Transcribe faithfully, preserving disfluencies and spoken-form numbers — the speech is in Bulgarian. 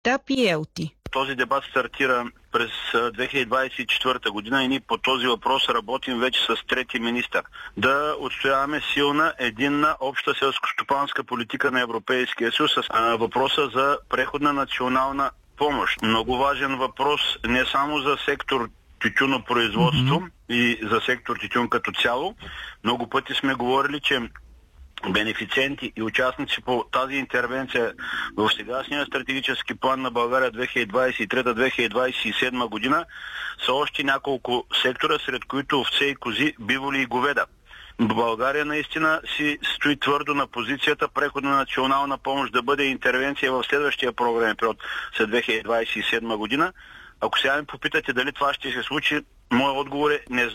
Тапи Елти. Този дебат стартира през две хиляди двадесет и четвърта година и ние по този въпрос работим вече с трети министър. Да отстояваме силна, единна, обща селскостопанска политика на Европейския съюз с въпроса за преходна национална помощ. Много важен въпрос не само за сектор тютюнопроизводство mm-hmm. и за сектор тютюн като цяло. Много пъти сме говорили, че бенефициенти и участници по тази интервенция в сегашния стратегически план на България две хиляди двадесет и трета - две хиляди двадесет и седма година са още няколко сектора, сред които овце и кози, биволи и говеда. България наистина си стои твърдо на позицията преходна национална помощ да бъде интервенция в следващия програмен период след две хиляди двадесет и седма година. Ако сега ми попитате дали това ще се случи, моят отговор е не знам.